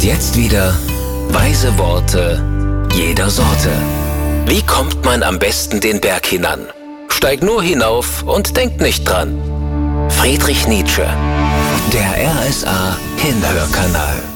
Und jetzt wieder weise Worte jeder Sorte. Wie kommt man am besten den Berg hinan? Steig nur hinauf und denk nicht dran. Friedrich Nietzsche. Der RSA Hinhörkanal.